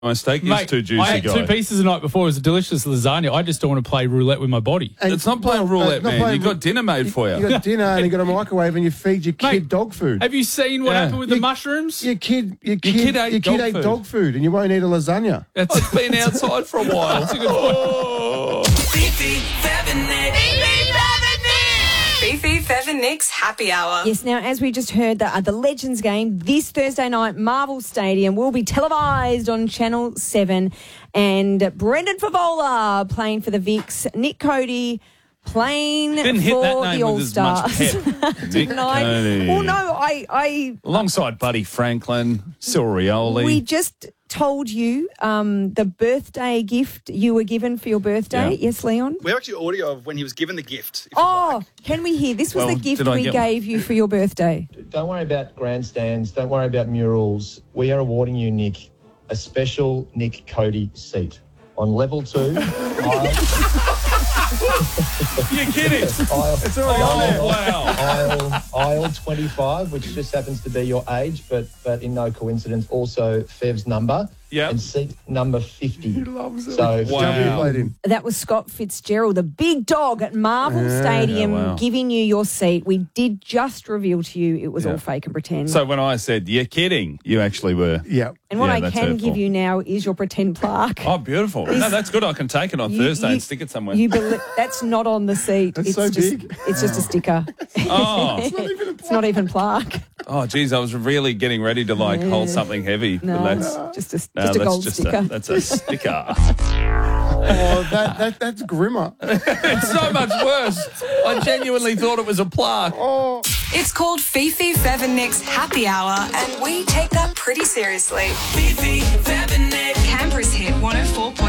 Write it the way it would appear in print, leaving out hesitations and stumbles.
My steak is too juicy, I had guy. 2 pieces the night before. It was a delicious lasagna. I just don't want to play roulette with my body. And- It's not playing roulette, not man. playing- You got dinner made for you. You got dinner and you got a microwave and you feed your kid Mate, dog food. Have you seen what happened with the mushrooms? Your kid kid ate dog food and you won't eat a lasagna. It's been outside for a while. That's a good point. Fifi, Fev and Nick's Happy Hour. Yes, now, as we just heard, the Legends game this Thursday night, Marvel Stadium, will be televised on Channel 7. And Brendan Favola playing for the Vicks, Nick Cody playing Didn't hit for that name the with as much All-Stars. pep. Nick Tonight. Cody. Well, no, I Alongside Buddy Franklin, Silrioli. we just told you the birthday gift you were given for your birthday. Yeah. Yes, Leon? We have actually audio of when he was given the gift. if you'd Oh, like. can we hear? This was Well, the gift did I we get gave you for your birthday. Don't worry about grandstands. Don't worry about murals. We are awarding you, Nick, a special Nick Cody seat on level 2. You're kidding. It's already on there. Wow. Aisle 25, which just happens to be your age, but in no coincidence, also Fev's number. Yep. And seat number 50. He loves it. So, Wow. Played him. That was Scott Fitzgerald, the big dog at Marvel Stadium, Yeah, wow. giving you your seat. We did just reveal to you it was Yeah. all fake and pretend. So when I said, you're kidding, you actually were. Yeah. and what Yeah, I that's can hurtful. give you now is your pretend plaque. Oh, beautiful. No, that's good. I can take it on Thursday and stick it somewhere. That's not on the seat. That's it's so just, big. It's just a sticker. Oh. It's not even plaque. Oh, geez, I was really getting ready to hold something heavy. No, but that's just a that's gold just sticker. that's a sticker. Oh, that's grimmer. It's so much worse. I genuinely thought it was a plaque. It's called Fifi, Fev and Nick's Happy Hour, and we take that pretty seriously. Fifi, Fev and